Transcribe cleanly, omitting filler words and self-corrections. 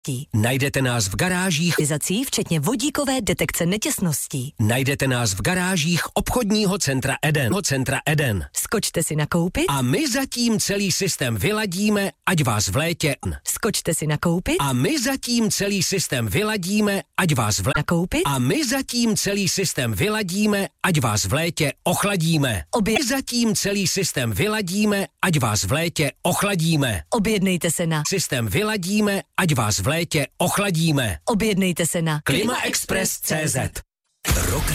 Najdete nás v garážích, včetně vodíkové detekce netěsností. Najdete nás v garážích obchodního centra Eden. Skočte si nakoupit a my zatím celý systém vyladíme, ať vás v létě. Skočte si nakoupit a my zatím celý systém vyladíme, ať vás v nakoupit a my zatím celý systém vyladíme, ať vás v létě ochladíme. My zatím celý systém vyladíme, ať vás v létě ochladíme. Objednejte se na systém vyladíme, ať vás v létě ochladíme. Objednejte se na klimaexpress.cz.